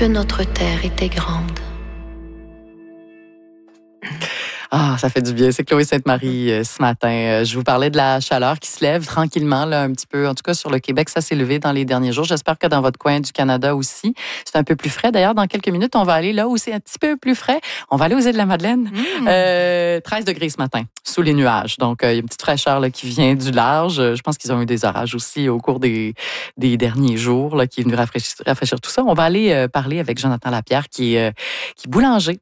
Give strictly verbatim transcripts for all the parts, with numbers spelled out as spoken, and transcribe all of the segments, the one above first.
que notre terre était grande. Ah, ça fait du bien. C'est Chloé Sainte-Marie euh, ce matin. Euh, je vous parlais de la chaleur qui se lève tranquillement, là, un petit peu. En tout cas, sur le Québec, ça s'est levé dans les derniers jours. J'espère que dans votre coin du Canada aussi, c'est un peu plus frais. D'ailleurs, dans quelques minutes, on va aller là où c'est un petit peu plus frais. On va aller aux îles de la Madeleine. Mmh. Euh, treize degrés ce matin, sous les nuages. Donc, euh, il y a une petite fraîcheur là, qui vient du large. Je pense qu'ils ont eu des orages aussi au cours des, des derniers jours, là, qui est venu rafraîchir, rafraîchir tout ça. On va aller euh, parler avec Jonathan Lapierre, qui est, euh, qui est boulanger.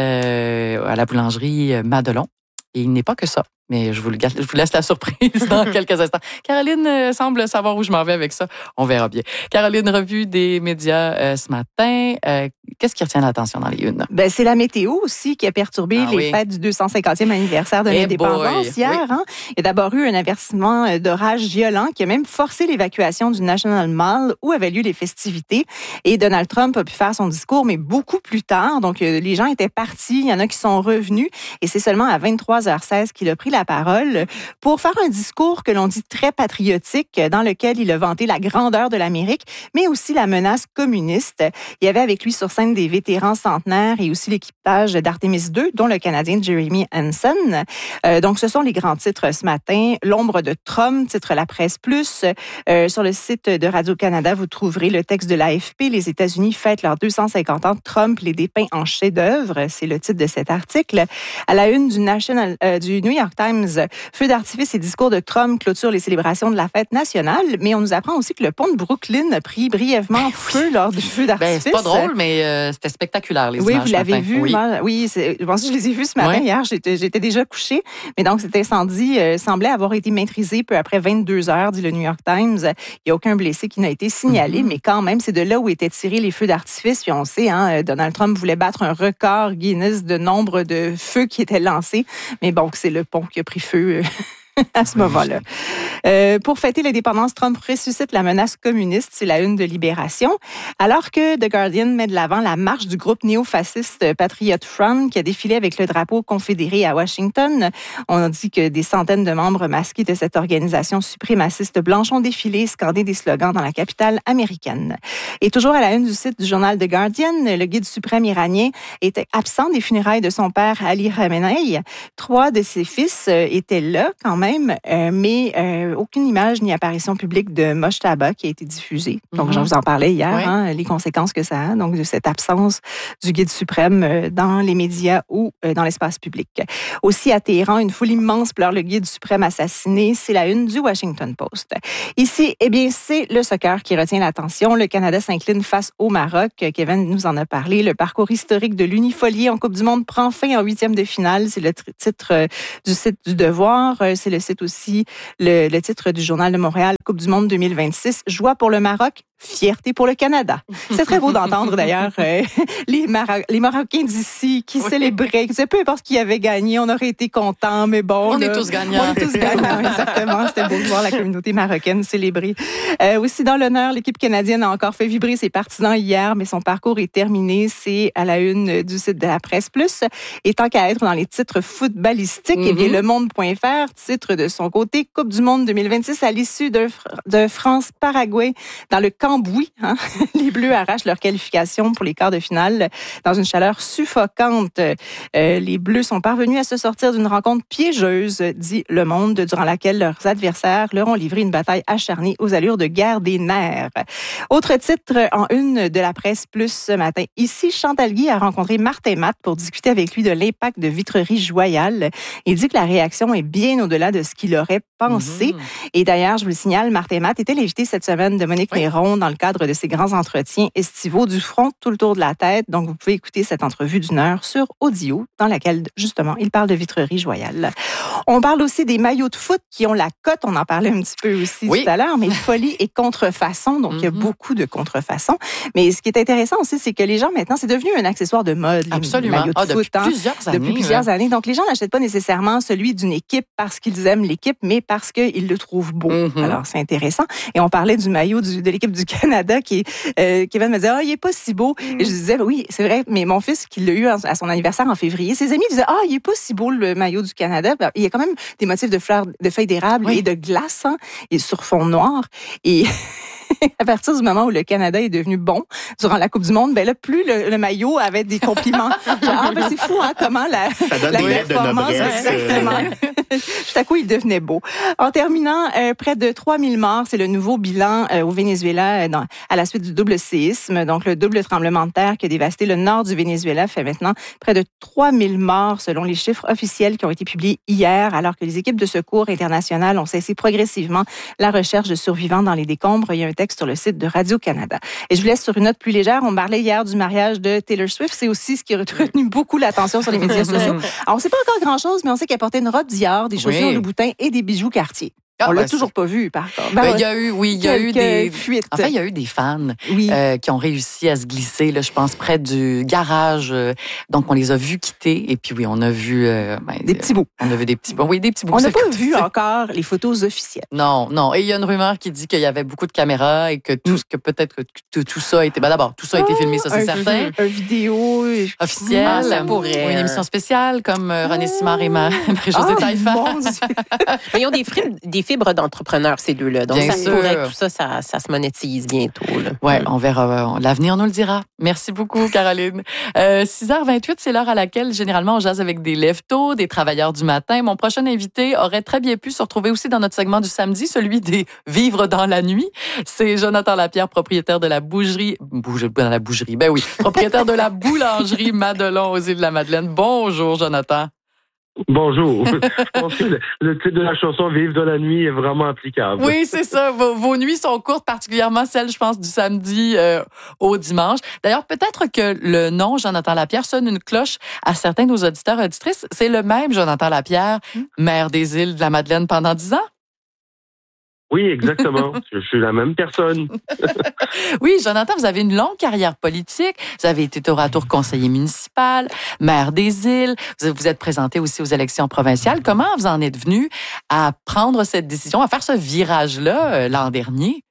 Euh, à la boulangerie Madelon. Et il n'est pas que ça, mais je vous, le, je vous laisse la surprise dans quelques instants. Caroline euh, semble savoir où je m'en vais avec ça. On verra bien. Caroline, revue des médias euh, ce matin. Euh, qu'est-ce qui retient l'attention dans les unes? Ben, c'est la météo aussi qui a perturbé ah, les oui. fêtes du deux cent cinquantième anniversaire de hey l'indépendance boy. hier. Oui. Hein? Il y a d'abord eu un avertissement d'orage violent qui a même forcé l'évacuation du National Mall où avaient lieu les festivités. Et Donald Trump a pu faire son discours, mais beaucoup plus tard. Donc, euh, les gens étaient partis. Il y en a qui sont revenus. Et c'est seulement à vingt-trois heures seize qu'il a pris la parole pour faire un discours que l'on dit très patriotique, dans lequel il a vanté la grandeur de l'Amérique, mais aussi la menace communiste. Il y avait avec lui sur scène des vétérans centenaires et aussi l'équipage d'Artemis deux, dont le Canadien Jeremy Hansen. Euh, donc, ce sont les grands titres ce matin. L'ombre de Trump, titre La Presse Plus. Euh, sur le site de Radio-Canada, vous trouverez le texte de l'A F P. Les États-Unis fêtent leurs deux cent cinquante ans. Trump les dépeint en chef-d'œuvre. C'est le titre de cet article. À la une du, National, euh, du New York Times, feu d'artifice et discours de Trump clôturent les célébrations de la fête nationale. Mais on nous apprend aussi que le pont de Brooklyn a pris brièvement feu lors du feu d'artifice. Ben, c'est pas drôle, mais euh, c'était spectaculaire, les oui, images. Oui, vous l'avez matin. vu. Oui, moi, oui c'est, je pense que je les ai vus ce matin. Oui. Hier, j'étais, j'étais déjà couchée. Mais donc, cet incendie euh, semblait avoir été maîtrisé peu après vingt-deux heures, dit le New York Times. Il n'y a aucun blessé qui n'a été signalé, mm-hmm. mais quand même, c'est de là où étaient tirés les feux d'artifice. Puis on sait, hein, Donald Trump voulait battre un record Guinness de nombre de feux qui étaient lancés. Mais bon, c'est le pont qui a pris feu à ce moment-là. Euh, pour fêter l'indépendance, Trump ressuscite la menace communiste, c'est la une de Libération. Alors que The Guardian met de l'avant la marche du groupe néo-fasciste Patriot Front qui a défilé avec le drapeau confédéré à Washington. On a dit que des centaines de membres masqués de cette organisation suprémaciste blanche ont défilé, scandé des slogans dans la capitale américaine. Et toujours à la une du site du journal The Guardian, le guide suprême iranien était absent des funérailles de son père Ali Khamenei. Trois de ses fils étaient là quand même, euh, mais euh, aucune image ni apparition publique de Mojtaba qui a été diffusée. Donc, mm-hmm. je vous en parlais hier, oui. hein, les conséquences que ça a, donc de cette absence du guide suprême dans les médias ou dans l'espace public. Aussi à Téhéran, une foule immense pleure le guide suprême assassiné. C'est la une du Washington Post. Ici, eh bien, c'est le soccer qui retient l'attention. Le Canada s'incline face au Maroc. Kevin nous en a parlé. Le parcours historique de l'unifolié en Coupe du Monde prend fin en huitième de finale. C'est le titre du site du Devoir. C'est le site aussi, le, le titre du Journal de Montréal, Coupe du Monde deux mille vingt-six. Joie pour le Maroc, fierté pour le Canada. C'est très beau d'entendre d'ailleurs euh, les, Maro- les Marocains d'ici qui oui. célébraient. Peu importe qui avait gagné, on aurait été contents, mais bon. On là, est tous gagnants. On est tous gagnants, exactement. C'était beau de voir la communauté marocaine célébrer. Euh, aussi dans l'honneur, l'équipe canadienne a encore fait vibrer ses partisans hier, mais son parcours est terminé. C'est à la une du site de la Presse Plus. Et tant qu'à être dans les titres footballistiques, mm-hmm. eh bien, Le Monde point F R titre de son côté Coupe du Monde deux mille vingt-six à l'issue de, de France-Paraguay dans le Cambouis. Hein? Les Bleus arrachent leur qualification pour les quarts de finale dans une chaleur suffocante. Euh, les Bleus sont parvenus à se sortir d'une rencontre piégeuse, dit Le Monde, durant laquelle leurs adversaires leur ont livré une bataille acharnée aux allures de guerre des nerfs. Autre titre en une de la Presse Plus ce matin. Ici, Chantal Guy a rencontré Martin Matt pour discuter avec lui de l'impact de Vitrerie Joyal. Il dit que la réaction est bien au-delà de ce qu'il aurait pensé. Mm-hmm. Et d'ailleurs, je vous le signale, Martin Matt était l'invité cette semaine de Monique oui. Néron dans le cadre de ses grands entretiens estivaux du front tout le tour de la tête. Donc, vous pouvez écouter cette entrevue d'une heure sur audio dans laquelle, justement, il parle de Vitrerie Joyal. On parle aussi des maillots de foot qui ont la cote. On en parlait un petit peu aussi oui. tout à l'heure, mais folie et contrefaçon. Donc, mm-hmm. il y a beaucoup de contrefaçons. Mais ce qui est intéressant aussi, c'est que les gens, maintenant, c'est devenu un accessoire de mode. Absolument. Les maillots de ah, foot. Depuis hein, plusieurs années. Depuis plusieurs ouais. années. Donc, les gens n'achètent pas nécessairement celui d'une équipe parce qu'ils aiment l'équipe, mais parce qu'ils le trouvent beau. Mm-hmm. Alors, c'est intéressant. Et on parlait du maillot du, de l'équipe du Canada qui, euh, Kevin me disait, ah, oh, il est pas si beau. Mm-hmm. Et je disais, oui, c'est vrai, mais mon fils, qui l'a eu à son anniversaire en février, ses amis disaient, ah, oh, il est pas si beau le maillot du Canada. Il y a quand même des motifs de fleurs, de feuilles d'érable oui. et de glace, hein, et sur fond noir. Et à partir du moment où le Canada est devenu bon durant la Coupe du Monde, ben là, plus le, le maillot avait des compliments. Ah, ben c'est fou, hein, comment la, la performance... Exactement. Tout à coup, il devenait beau. En terminant, euh, près de trois mille morts, c'est le nouveau bilan euh, au Venezuela euh, dans, à la suite du double séisme. Donc, le double tremblement de terre qui a dévasté le nord du Venezuela fait maintenant près de trois mille morts selon les chiffres officiels qui ont été publiés hier, alors que les équipes de secours internationales ont cessé progressivement la recherche de survivants dans les décombres. Il y a un texte sur le site de Radio-Canada. Et je vous laisse sur une note plus légère. On parlait hier du mariage de Taylor Swift. C'est aussi ce qui a retenu beaucoup l'attention sur les médias sociaux. Alors, on ne sait pas encore grand-chose, mais on sait qu'elle portait une robe Dior, des chaussures oui. Louboutin et des bijoux Cartier. Ah, on l'a ben toujours c'est... pas vu, par contre. Ben, ben, il y a eu, oui, il y a eu des fuites. En fait, il y a eu des fans oui. euh, qui ont réussi à se glisser, là, je pense, près du garage. Euh, donc, on les a vus quitter. Et puis, oui, on a vu euh, ben, des petits bouts. On a vu des petits bouts. Oui, des petits bouts. On n'a pas vu encore les photos officielles. Non, non. Et il y a une rumeur qui dit qu'il y avait beaucoup de caméras et que tout, que peut-être que tout, tout ça a été. Ben, d'abord, tout ça a été filmé, ça c'est un certain. Un vidéo officiel. Ah, ça pourrait. Ou une émission spéciale comme euh, René Simard et Marie-Josée Taillefer. Ils ont des fibres, des fibres d'entrepreneurs, ces deux-là. Donc, Bien ça sûr. pourrait que tout ça, ça, ça se monétise bientôt. Oui, on verra. L'avenir nous le dira. Merci beaucoup, Caroline. Euh, six heures vingt-huit, c'est l'heure à laquelle, généralement, on jase avec des lève-tôt, des travailleurs du matin. Mon prochain invité aurait très bien pu se retrouver aussi dans notre segment du samedi, celui des vivres dans la nuit. C'est Jonathan Lapierre, propriétaire de la bougerie... Bouge... Dans la bougerie, ben oui. Propriétaire de la boulangerie Madelon aux Îles-de-la-Madeleine. Bonjour, Jonathan. Bonjour. Je pense que le, le titre de la chanson « Vivre de la nuit » est vraiment applicable. Oui, c'est ça. Vos, vos nuits sont courtes, particulièrement celles, je pense, du samedi euh, au dimanche. D'ailleurs, peut-être que le nom Jonathan Lapierre sonne une cloche à certains de nos auditeurs et auditrices. C'est le même Jonathan Lapierre, maire des Îles de la Madeleine pendant dix ans? Oui, exactement. Je suis la même personne. Oui, Jonathan, vous avez une longue carrière politique. Vous avez été tour à tour conseiller municipal, maire des Îles. Vous vous êtes présenté aussi aux élections provinciales. Comment vous en êtes venu à prendre cette décision, à faire ce virage-là euh, l'an dernier?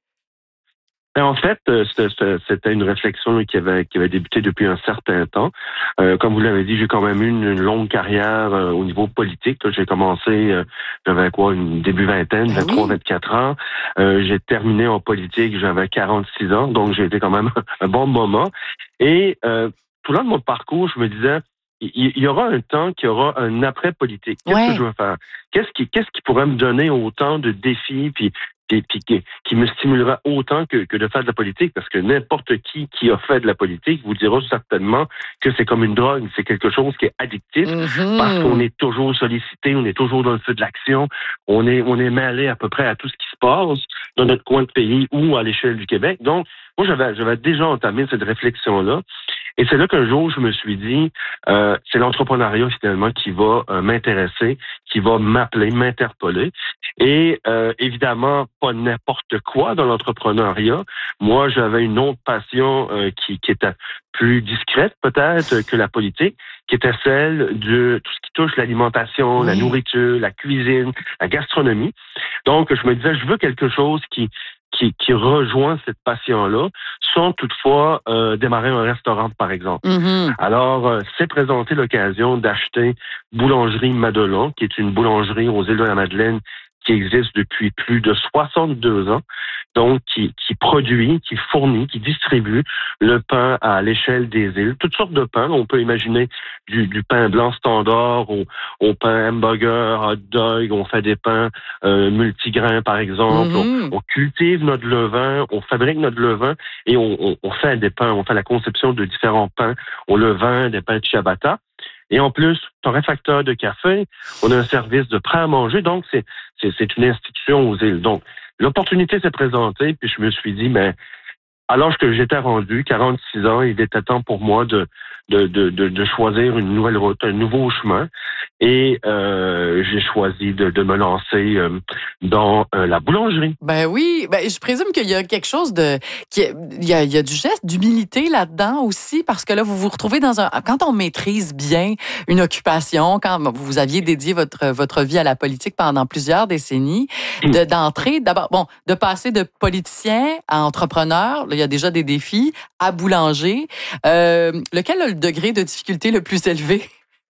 En fait, c'était une réflexion qui avait, qui avait débuté depuis un certain temps. Euh, comme vous l'avez dit, j'ai quand même eu une, une longue carrière euh, au niveau politique. J'ai commencé, euh, j'avais quoi, une début vingtaine, vingt-trois, vingt-quatre ans. Euh, j'ai terminé en politique, j'avais quarante-six ans, donc j'ai été quand même un bon moment. Et euh, tout le long de mon parcours, je me disais, il y aura un temps qu'il y aura un après-politique. Qu'est-ce ouais. que je veux faire? Qu'est-ce qui, qu'est-ce qui pourrait me donner autant de défis, puis Puis, puis qui, qui me stimulera autant que, que de faire de la politique, parce que n'importe qui qui a fait de la politique vous dira certainement que c'est comme une drogue, c'est quelque chose qui est addictif, mm-hmm. parce qu'on est toujours sollicité, on est toujours dans le feu de l'action, on est on est mêlé à peu près à tout ce qui se passe dans notre coin de pays ou à l'échelle du Québec. Donc, moi, j'avais j'avais déjà entamé cette réflexion-là. Et c'est là qu'un jour, je me suis dit, euh, c'est l'entrepreneuriat finalement qui va euh, m'intéresser, qui va m'appeler, m'interpeller. Et euh, évidemment, pas n'importe quoi dans l'entrepreneuriat. Moi, j'avais une autre passion euh, qui, qui était plus discrète peut-être que la politique, qui était celle de tout ce qui touche l'alimentation, oui. la nourriture, la cuisine, la gastronomie. Donc, je me disais, je veux quelque chose qui Qui, qui rejoint cette passion-là, sans toutefois euh, démarrer un restaurant, par exemple. Mm-hmm. Alors, euh, s'est présenté l'occasion d'acheter Boulangerie Madelon, qui est une boulangerie aux Îles de la Madeleine qui existe depuis plus de soixante-deux ans, donc qui, qui produit, qui fournit, qui distribue le pain à l'échelle des îles. Toutes sortes de pains. On peut imaginer du, du pain blanc standard au, au pain hamburger, hot dog. On fait des pains euh, multigrains, par exemple. Mm-hmm. On, on cultive notre levain, on fabrique notre levain et on, on, on fait des pains. On fait la conception de différents pains au levain, des pains de ciabatta. Et en plus, torréfacteur de café, on a un service de prêt à manger, donc c'est, c'est, c'est une institution aux îles. Donc, l'opportunité s'est présentée, puis je me suis dit, mais à l'âge que j'étais rendu, quarante-six ans, il était temps pour moi de, de, de, de, de choisir une nouvelle route, un nouveau chemin. Et euh, j'ai choisi de, de me lancer euh, dans euh, la boulangerie. Ben oui, ben je présume qu'il y a quelque chose de, qui, il y a, il y a du geste d'humilité là-dedans aussi, parce que là vous vous retrouvez dans un, quand on maîtrise bien une occupation, quand vous aviez dédié votre votre vie à la politique pendant plusieurs décennies, de d'entrer d'abord, bon, de passer de politicien à entrepreneur, là, il y a déjà des défis, à boulanger. Euh, lequel a le degré de difficulté le plus élevé?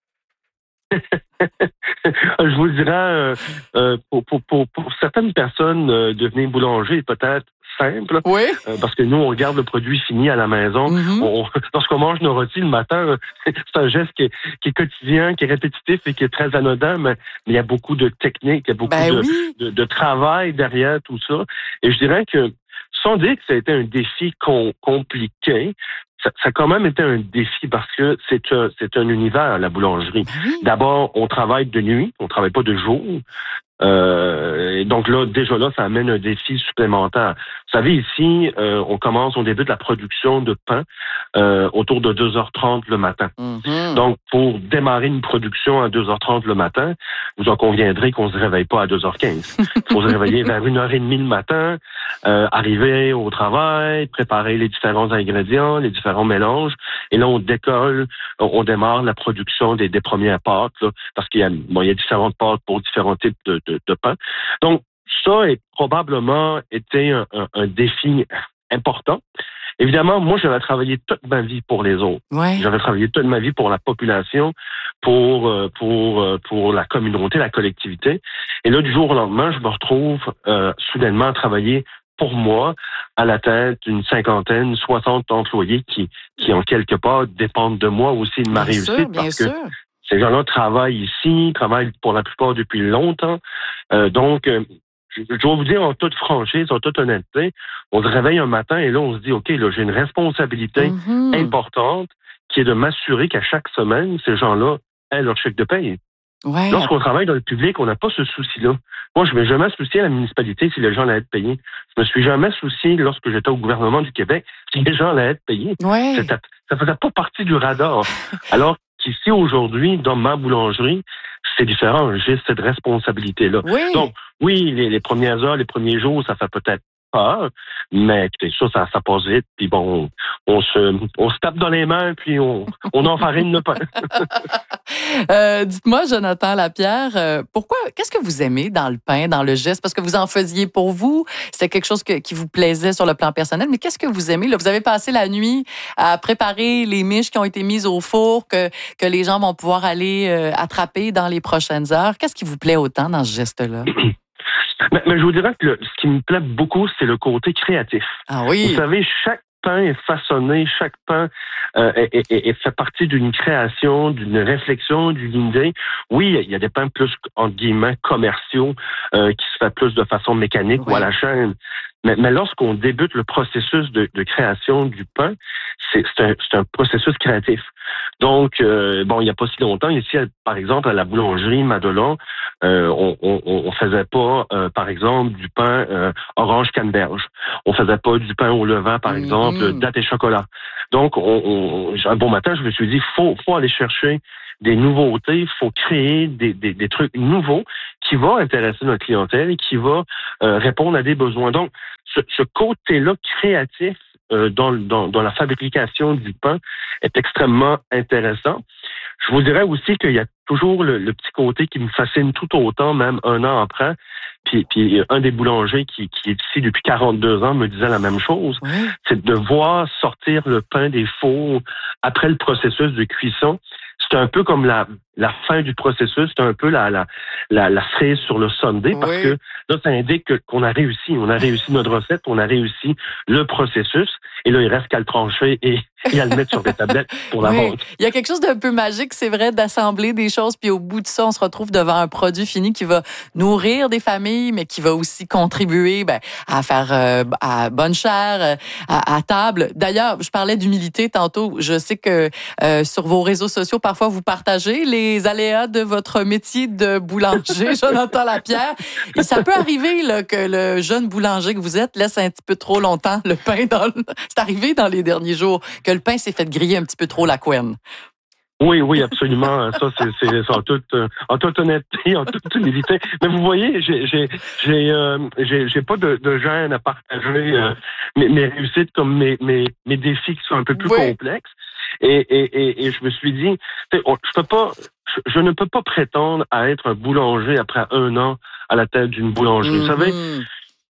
Je vous dirais, euh, euh, pour, pour, pour, pour certaines personnes, euh, devenir boulanger est peut-être simple. Oui. Euh, parce que nous, on regarde le produit fini à la maison. Mm-hmm. On, lorsqu'on mange nos rôtis le matin, c'est un geste qui est, qui est quotidien, qui est répétitif et qui est très anodin, mais, mais il y a beaucoup de techniques, il y a beaucoup ben de, oui. de, de travail derrière tout ça. Et je dirais que, sans dire que ça a été un défi com- compliqué, ça, ça a quand même été un défi parce que c'est un, c'est un univers, la boulangerie. Oui. D'abord, on travaille de nuit, on travaille pas de jour. Euh, et donc là, déjà là, ça amène un défi supplémentaire. Vous savez, ici, euh, on commence, on débute la production de pain euh, autour de deux heures trente le matin. Mm-hmm. Donc, pour démarrer une production à deux heures trente le matin, vous en conviendrez qu'on se réveille pas à deux heures quinze. Il faut se réveiller vers une heure trente le matin, euh, arriver au travail, préparer les différents ingrédients, les différents mélanges, et là, on décolle, on démarre la production des, des premières pâtes, là, parce qu'il y a, bon, il y a différentes pâtes pour différents types de, de, de pain. Donc, ça a probablement été un, un, un défi important. Évidemment, moi, j'avais travaillé toute ma vie pour les autres. Ouais. J'avais travaillé toute ma vie pour la population, pour pour pour la communauté, la collectivité. Et là, du jour au lendemain, je me retrouve euh, soudainement à travailler pour moi à la tête d'une cinquantaine, soixante employés qui qui en quelque part dépendent de moi aussi, de ma bien réussite. Sûr, bien parce sûr. que ces gens-là travaillent ici, travaillent pour la plupart depuis longtemps. Euh, donc, euh, je, je dois vous dire en toute franchise, en toute honnêteté, on se réveille un matin et là, on se dit, OK, là, j'ai une responsabilité mm-hmm. importante qui est de m'assurer qu'à chaque semaine, ces gens-là aient leur chèque de paye. Ouais. Lorsqu'on travaille dans le public, on n'a pas ce souci-là. Moi, je ne me suis jamais soucié à la municipalité si les gens allaient être payés. Je me suis jamais soucié lorsque j'étais au gouvernement du Québec si les gens allaient être payés. Ouais. C'était, ça faisait pas partie du radar. Alors qu'ici, aujourd'hui, dans ma boulangerie, c'est différent. J'ai cette responsabilité-là. Oui. Donc, oui, les, les premières heures, les premiers jours, ça fait peut-être peur, mais écoutez, ça, ça, ça passe vite, puis bon, on, on se, on se tape dans les mains, puis on, on enfarine le pain. euh, dites-moi, Jonathan Lapierre, euh, pourquoi, qu'est-ce que vous aimez dans le pain, dans le geste? Parce que vous en faisiez pour vous, c'était quelque chose que, qui vous plaisait sur le plan personnel, mais qu'est-ce que vous aimez? Là, vous avez passé la nuit à préparer les miches qui ont été mises au four, que, que les gens vont pouvoir aller euh, attraper dans les prochaines heures. Qu'est-ce qui vous plaît autant dans ce geste-là? Mais, mais je vous dirais que le, ce qui me plaît beaucoup, c'est le côté créatif. Ah oui. Vous savez, chaque pain est façonné, chaque pain euh, est, est, est fait partie d'une création, d'une réflexion, d'une idée. Oui, il y a des pains plus, entre guillemets, commerciaux, euh, qui se fait plus de façon mécanique oui. ou à la chaîne. Mais, mais lorsqu'on débute le processus de, de création du pain, c'est, c'est, un, c'est un processus créatif. Donc, euh, bon, il n'y a pas si longtemps, ici, par exemple, à la boulangerie Madelon, euh, on, on, on faisait pas, euh, par exemple, du pain euh, orange canneberge. On faisait pas du pain au levain, par mmh. exemple, date et chocolat. Donc, on, on, un bon matin, je me suis dit, faut, faut aller chercher des nouveautés, il faut créer des, des, des trucs nouveaux qui vont intéresser notre clientèle et qui vont euh, répondre à des besoins. Donc, ce, ce côté-là créatif euh, dans, dans, dans la fabrication du pain est extrêmement intéressant. Je vous dirais aussi qu'il y a toujours le, le petit côté qui me fascine tout autant, même un an après. Puis, puis un des boulangers qui, qui est ici depuis quarante-deux ans me disait la même chose. Oui. C'est de voir sortir le pain des fours après le processus de cuisson. C'est un peu comme la, la fin du processus, c'est un peu la, la, la, la cerise sur le sundae, parce oui. que là, ça indique que, qu'on a réussi. On a réussi notre recette, on a réussi le processus, et là, il reste qu'à le trancher et, et à le mettre sur des tablettes pour la oui. vente. Il y a quelque chose d'un peu magique, c'est vrai, d'assembler des choses, puis au bout de ça, on se retrouve devant un produit fini qui va nourrir des familles, mais qui va aussi contribuer ben, à faire euh, à bonne chère, à, à table. D'ailleurs, je parlais d'humilité tantôt. Je sais que euh, sur vos réseaux sociaux, parfois, vous partagez les aléas de votre métier de boulanger, Jonathan Lapierre. Et ça peut arriver là, que le jeune boulanger que vous êtes laisse un petit peu trop longtemps le pain dans le... C'est arrivé dans les derniers jours que le pain s'est fait griller un petit peu trop la couenne. Oui, oui, absolument. Ça, c'est, c'est en toute, en toute honnêteté, en toute humilité. Mais vous voyez, j'ai, j'ai, j'ai, euh, j'ai, j'ai pas de, de gêne à partager euh, mes, mes réussites comme mes, mes, mes défis qui sont un peu plus oui. complexes. Et, et, et, et je me suis dit, on, je peux pas, je, je ne peux pas prétendre à être un boulanger après un an à la tête d'une boulangerie. Mm-hmm. Vous savez,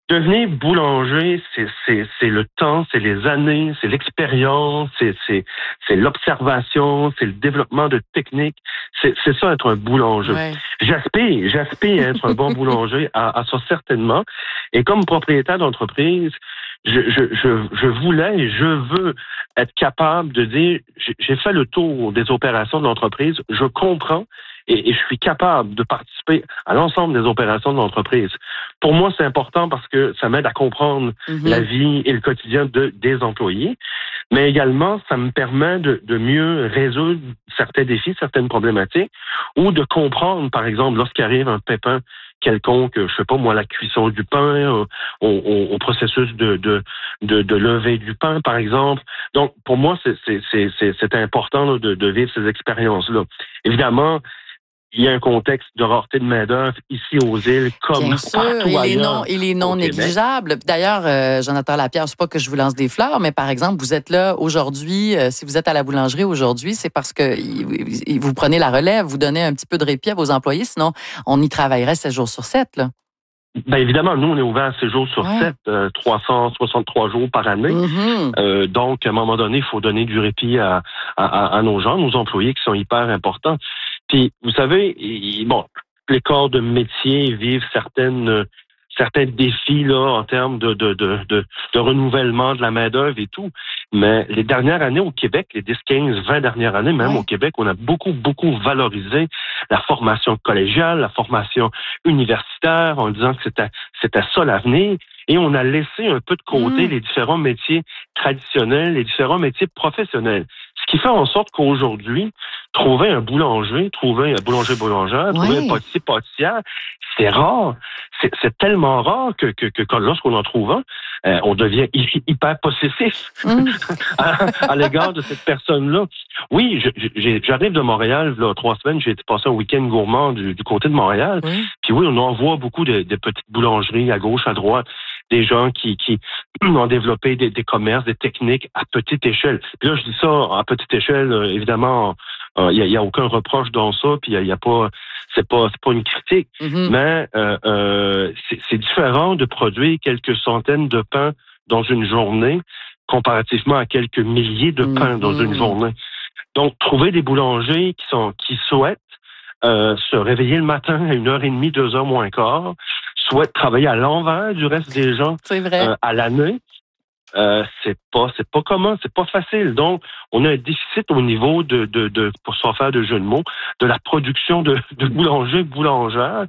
Devenir boulanger, c'est, c'est, c'est le temps, c'est les années, c'est l'expérience, c'est, c'est, c'est l'observation, c'est le développement de techniques. C'est, c'est ça être un boulanger. Ouais. J'aspire, j'aspire à être un bon boulanger, à, à ça certainement. Et comme propriétaire d'entreprise, je, je, je, je voulais et je veux être capable de dire, j'ai, j'ai fait le tour des opérations de l'entreprise, je comprends. Et, et je suis capable de participer à l'ensemble des opérations de l'entreprise. Pour moi, c'est important parce que ça m'aide à comprendre mm-hmm. la vie et le quotidien de, des employés, mais également, ça me permet de, de mieux résoudre certains défis, certaines problématiques, ou de comprendre, par exemple, lorsqu'arrive un pépin quelconque, je sais pas moi, la cuisson du pain, au, au, au processus de, de, de, de lever du pain, par exemple. Donc, pour moi, c'est, c'est, c'est, c'est, c'est important là, de, de vivre ces expériences-là. Évidemment, il y a un contexte de rareté de main-d'œuvre ici aux îles, comme Bien sûr, partout il ailleurs. est non, il est non négligeable. D'ailleurs, euh, Jonathan Lapierre, c'est pas que je vous lance des fleurs, mais par exemple, vous êtes là aujourd'hui, euh, si vous êtes à la boulangerie aujourd'hui, c'est parce que il, il, vous prenez la relève, vous donnez un petit peu de répit à vos employés, sinon on y travaillerait sept jours sur sept, là. Bien évidemment, nous, on est ouvert sept jours sur sept, ouais. euh, trois cent soixante-trois jours par année. Mm-hmm. Euh, donc, à un moment donné, il faut donner du répit à, à, à nos gens, nos employés qui sont hyper importants. Puis, vous savez, bon, les corps de métier vivent certaines, certains défis là en termes de, de, de, de, de renouvellement de la main-d'œuvre et tout. Mais les dernières années au Québec, les dix, quinze, vingt dernières années, même ouais. au Québec, on a beaucoup, beaucoup valorisé la formation collégiale, la formation universitaire, en disant que c'était, c'était ça l'avenir. Et on a laissé un peu de côté mmh. les différents métiers traditionnels, les différents métiers professionnels. Ce qui fait en sorte qu'aujourd'hui, trouver un boulanger, trouver un boulanger-boulangère, ouais. trouver un pâtissier-pâtissière, c'est rare. C'est, c'est tellement rare que, que, que lorsqu'on en trouve un, euh, on devient hyper possessif mmh. à, à l'égard de cette personne-là. Oui, je, j'ai, j'arrive de Montréal, là, trois semaines, j'ai été passer un week-end gourmand du, du côté de Montréal. Mmh. Puis oui, on en voit beaucoup de, de petites boulangeries à gauche, à droite, des gens qui, qui ont développé des, des commerces, des techniques à petite échelle. Puis là, je dis ça à petite échelle, euh, évidemment, il euh, n'y a, a aucun reproche dans ça, puis il y a, y a pas, c'est pas, c'est pas une critique, mm-hmm. mais euh, euh, c'est, c'est différent de produire quelques centaines de pains dans une journée comparativement à quelques milliers de pains mm-hmm. dans une journée. Donc, trouver des boulangers qui sont, qui souhaitent euh, se réveiller le matin à une heure et demie, deux heures moins quart, souhaitent travailler à l'envers du reste des gens euh, à l'année. Euh, c'est pas, c'est pas commun, c'est pas facile. Donc, on a un déficit au niveau de, de, de pour s'en faire de jeu de mots, de la production de, de boulangers, boulangères.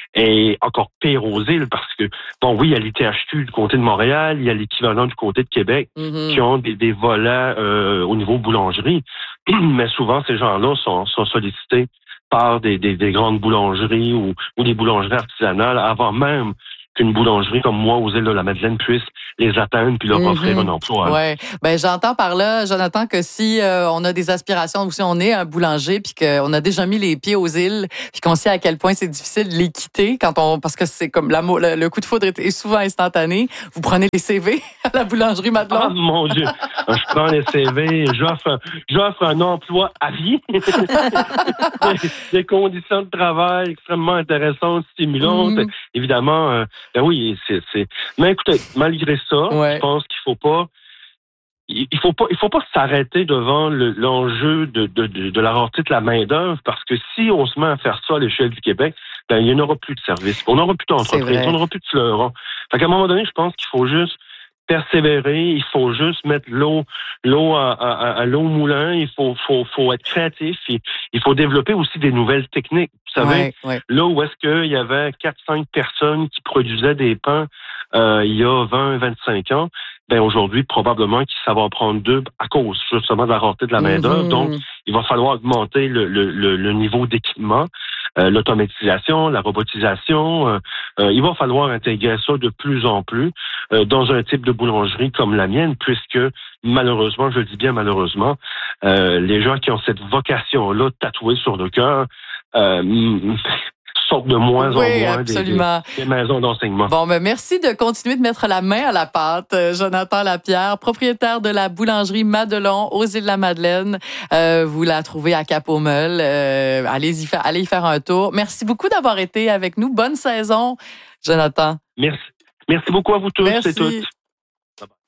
Et encore pire aux îles parce que, bon, oui, il y a l'I T H Q du côté de Montréal, il y a l'équivalent du côté de Québec mm-hmm. qui ont des, des volets euh, au niveau boulangerie. Mais souvent, ces gens-là sont, sont sollicités par des, des, des grandes boulangeries ou, ou des boulangeries artisanales avant même qu'une boulangerie comme moi aux îles de la Madeleine puisse les atteindre puis leur mm-hmm. offrir un emploi. Ouais, ben j'entends par là, Jonathan, que si euh, on a des aspirations ou si on est un boulanger puis qu'on a déjà mis les pieds aux îles puis qu'on sait à quel point c'est difficile de les quitter quand on parce que c'est comme la, le, le coup de foudre est souvent instantané, vous prenez les C V à la boulangerie Madelon. Ah mon Dieu, je prends les C V, j'offre j'offre un emploi à vie, des, des conditions de travail extrêmement intéressantes, stimulantes, mm-hmm. évidemment. Euh, Ben oui, c'est, c'est. Mais écoutez, malgré ça, ouais. je pense qu'il faut pas, il faut pas, il faut pas s'arrêter devant le, l'enjeu de, de, de, de la rareté de la main d'œuvre, parce que si on se met à faire ça à l'échelle du Québec, ben il n'y en aura plus de services, on n'aura plus d'entreprises, on n'aura plus de fleurons. Fait qu'à un moment donné, je pense qu'il faut juste persévérer, il faut juste mettre l'eau, l'eau à, à, à l'eau au moulin, il faut, faut, faut être créatif, il, il faut développer aussi des nouvelles techniques. Vous savez, ouais, ouais. là où est-ce qu'il y avait quatre cinq personnes qui produisaient des pains euh, il y a vingt vingt-cinq ans, ben aujourd'hui, probablement qu'ils savent en prendre deux à cause justement de la rareté de la main-d'œuvre. Mm-hmm. Donc, il va falloir augmenter le, le, le, le niveau d'équipement, euh, l'automatisation, la robotisation. Euh, euh, il va falloir intégrer ça de plus en plus euh, dans un type de boulangerie comme la mienne, puisque malheureusement, je le dis bien malheureusement, euh, les gens qui ont cette vocation-là tatouée sur le cœur, euh, sortent de moins oui, en moins absolument. Des, des, des maisons d'enseignement. Bon, ben merci de continuer de mettre la main à la pâte, Jonathan Lapierre, propriétaire de la boulangerie Madelon aux Îles-de-la-Madeleine. Euh, vous la trouvez à Cap-aux-Meules. Euh, allez-y, allez y faire un tour. Merci beaucoup d'avoir été avec nous. Bonne saison, Jonathan. Merci. Merci beaucoup à vous tous Merci. et toutes.